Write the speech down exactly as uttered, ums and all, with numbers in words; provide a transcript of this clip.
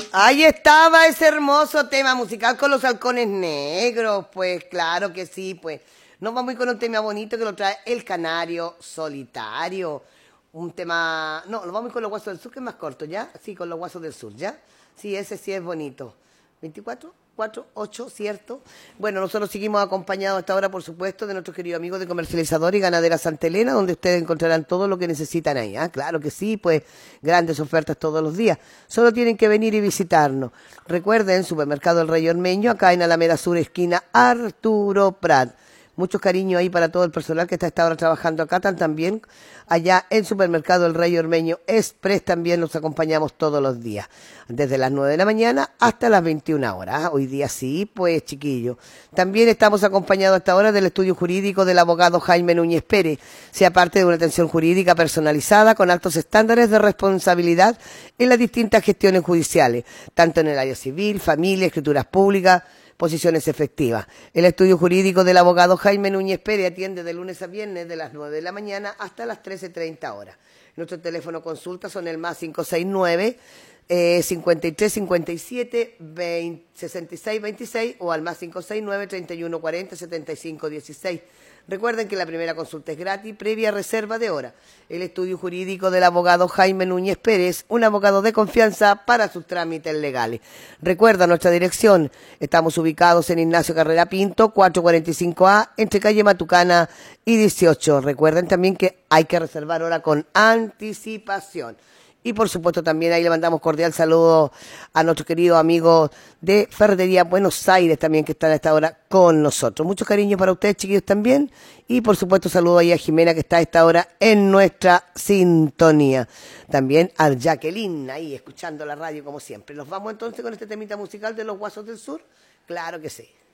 Ahí estaba ese hermoso tema musical con los halcones negros, pues claro que sí, pues. Nos vamos a ir con un tema bonito que lo trae El Canario Solitario. Un tema... No, lo vamos a ir con los Guasos del Sur, que es más corto, ¿ya? Sí, con los Guasos del Sur, ¿ya? Sí, ese sí es bonito. veinticuatro, cuatro, ocho, ¿cierto? Bueno, nosotros seguimos acompañados hasta ahora, por supuesto, de nuestros queridos amigos de Comercializador y Ganadera Santa Elena, donde ustedes encontrarán todo lo que necesitan ahí. ¿Ah? Claro que sí, pues grandes ofertas todos los días. Solo tienen que venir y visitarnos. Recuerden, Supermercado El Rey Ormeño, acá en Alameda Sur, esquina Arturo Prat. Mucho cariño ahí para todo el personal que está a esta hora trabajando acá, también allá en Supermercado El Rey Ormeño Express también los acompañamos todos los días, desde las nueve de la mañana hasta las veintiuna horas. Hoy día sí, pues chiquillos. También estamos acompañados hasta ahora del estudio jurídico del abogado Jaime Núñez Pérez, sea parte de una atención jurídica personalizada con altos estándares de responsabilidad en las distintas gestiones judiciales, tanto en el área civil, familia, escrituras públicas, posiciones efectivas. El estudio jurídico del abogado Jaime Núñez Pérez atiende de lunes a viernes de las nueve de la mañana hasta las trece treinta horas. Nuestro teléfono consulta son el más cinco seis nueve, eh, cincuenta y tres cincuenta y siete, veinte, sesenta y seis veintiséis o al más cinco seis nueve, treinta y uno cuarenta, setenta y cinco dieciséis. Recuerden que la primera consulta es gratis, previa reserva de hora. El estudio jurídico del abogado Jaime Núñez Pérez, un abogado de confianza para sus trámites legales. Recuerda nuestra dirección. Estamos ubicados en Ignacio Carrera Pinto, cuatrocientos cuarenta y cinco A, entre calle Matucana y dieciocho. Recuerden también que hay que reservar hora con anticipación. Y por supuesto también ahí le mandamos cordial saludo a nuestros queridos amigos de Ferretería Buenos Aires también que están a esta hora con nosotros. Mucho cariño para ustedes chiquillos también. Y por supuesto saludo ahí a Jimena que está a esta hora en nuestra sintonía. También a Jacqueline ahí escuchando la radio como siempre. Nos vamos entonces con este temita musical de los Guasos del Sur. Claro que sí.